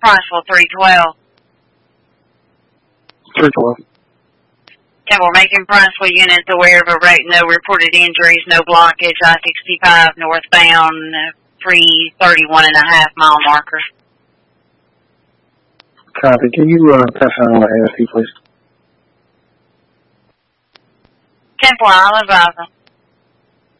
Princeville 312. 312. And we're making Princeville units aware of a no reported injuries, no blockage, I-65 northbound, 331.5 mile marker. Copy. Can you pass on my ASC, please? 10-4, I'll advise them.